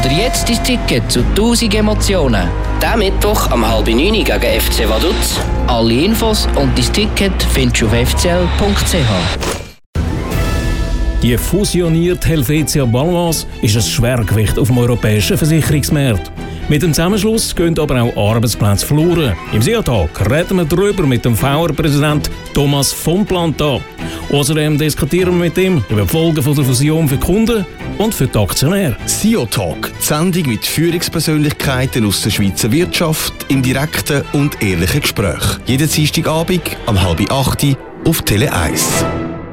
Hol dir jetzt dein Ticket zu 1000 Emotionen. Diesen Mittwoch am 8:30 gegen FC Vaduz. Alle Infos und dein Ticket findest du auf fcl.ch. Die fusionierte Helvetia Baloise ist ein Schwergewicht auf dem europäischen Versicherungsmarkt. Mit dem Zusammenschluss gehen aber auch Arbeitsplätze verloren. Im Seatag reden wir darüber mit dem VR-Präsident Thomas von Planta. Außerdem diskutieren wir mit ihm über die Folgen der Fusion für die Kunden und für die Aktionäre. CEO Talk, die Sendung mit Führungspersönlichkeiten aus der Schweizer Wirtschaft im direkten und ehrlichen Gespräch. Jeden Dienstagabend um 7:30 auf Tele 1.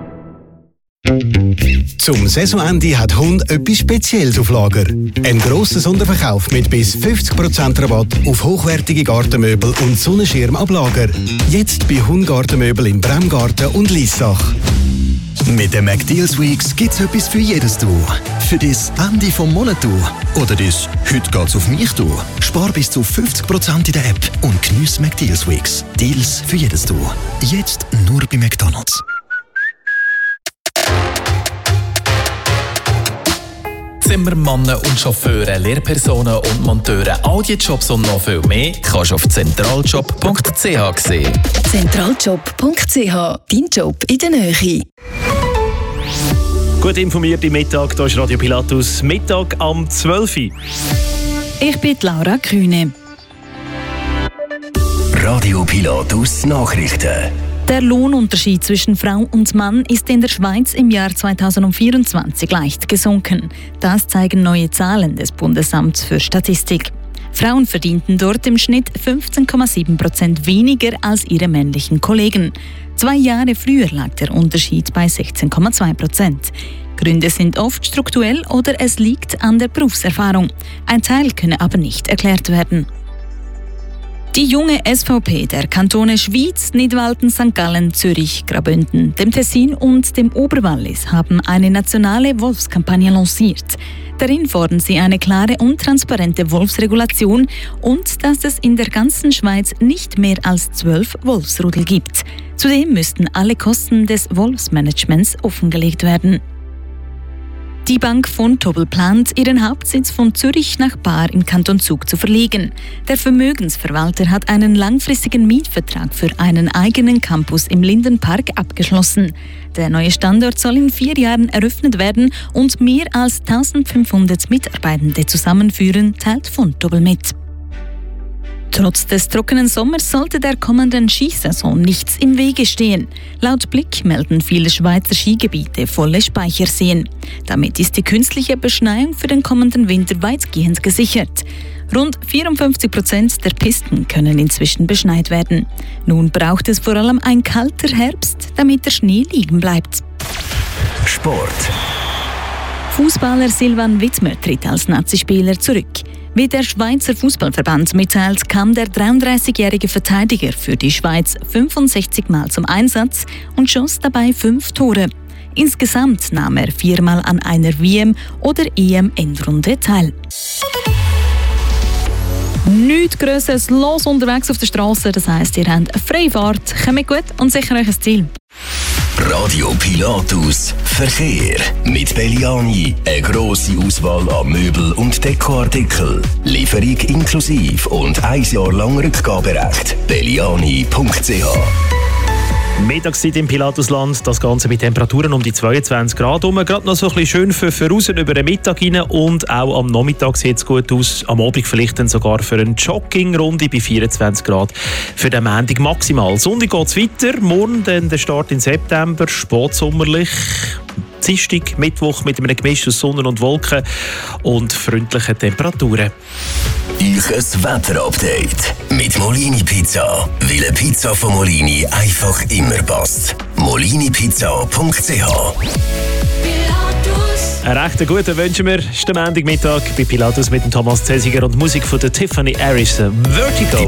Zum Saisonende hat Hund etwas Spezielles auf Lager. Ein grosser Sonderverkauf mit bis 50% Rabatt auf hochwertige Gartenmöbel und Sonnenschirm ab Lager. Jetzt bei Hund-Gartenmöbel im Bremgarten und Liessach. Mit den McDeals Weeks gibt's etwas für jedes Du. Für das Ende vom Monat Du oder das «Heute geht's auf mich Du». Spar bis zu 50% in der App und geniesse McDeals Weeks. Deals für jedes Du. Jetzt nur bei McDonald's. Zimmermannen und Chauffeure, Lehrpersonen und Monteure, all die Jobs und noch viel mehr kannst du auf zentraljob.ch sehen. Zentraljob.ch, dein Job in der Nähe. Gut informiert im Mittag, hier ist Radio Pilatus, Mittag am 12 Uhr. Ich bin Laura Kühne. Radio Pilatus Nachrichten. Der Lohnunterschied zwischen Frau und Mann ist in der Schweiz im Jahr 2024 leicht gesunken. Das zeigen neue Zahlen des Bundesamts für Statistik. Frauen verdienten dort im Schnitt 15,7% weniger als ihre männlichen Kollegen. 2 Jahre früher lag der Unterschied bei 16,2%. Gründe sind oft strukturell oder es liegt an der Berufserfahrung. Ein Teil könne aber nicht erklärt werden. Die junge SVP der Kantone Schwyz, Nidwalden, St. Gallen, Zürich, Graubünden, dem Tessin und dem Oberwallis haben eine nationale Wolfskampagne lanciert. Darin fordern sie eine klare und transparente Wolfsregulation und dass es in der ganzen Schweiz nicht mehr als 12 Wolfsrudel gibt. Zudem müssten alle Kosten des Wolfsmanagements offengelegt werden. Die Bank Vontobel plant, ihren Hauptsitz von Zürich nach Baar im Kanton Zug zu verlegen. Der Vermögensverwalter hat einen langfristigen Mietvertrag für einen eigenen Campus im Lindenpark abgeschlossen. Der neue Standort soll in 4 Jahren eröffnet werden und mehr als 1500 Mitarbeitende zusammenführen, teilt Vontobel mit. Trotz des trockenen Sommers sollte der kommenden Skisaison nichts im Wege stehen. Laut Blick melden viele Schweizer Skigebiete volle Speicherseen. Damit ist die künstliche Beschneiung für den kommenden Winter weitgehend gesichert. Rund 54% der Pisten können inzwischen beschneit werden. Nun braucht es vor allem ein kalter Herbst, damit der Schnee liegen bleibt. Sport. Fußballer Silvan Wittmer tritt als Nazispieler zurück. Wie der Schweizer Fußballverband mitteilt, kam der 33-jährige Verteidiger für die Schweiz 65 Mal zum Einsatz und schoss dabei 5 Tore. Insgesamt nahm er 4 Mal an einer WM- oder EM-Endrunde teil. Nichts Grösseres los unterwegs auf der Straße, das heisst, ihr habt eine freie Fahrt, kommt gut und sicher euch ein Ziel. Radio Pilatus Verkehr mit Belliani. Eine grosse Auswahl an Möbel- und Dekoartikeln. Lieferung inklusive und 1 Jahr lang Rückgaberecht. Belliani.ch. Mittagszeit im Pilatusland, das Ganze mit Temperaturen um die 22 Grad herum. Gerade noch so ein bisschen schön für draussen über den Mittag rein und auch am Nachmittag sieht es gut aus. Am Abend vielleicht dann sogar für eine Joggingrunde bei 24 Grad für den Montag maximal. Sonntag geht es weiter, morgen dann der Start in September, spätsommerlich. Dienstag, Mittwoch mit einem Gemisch aus Sonne und Wolken und freundlichen Temperaturen. Ich ein Wetterupdate mit Molini Pizza. Weil eine Pizza von Molini einfach immer passt. molinipizza.ch. Einen recht guten wünschen wir. Es ist der Montagmittag bei Pilatus mit dem Thomas Zesiger und Musik von der Tiffany Harris. Vertigo.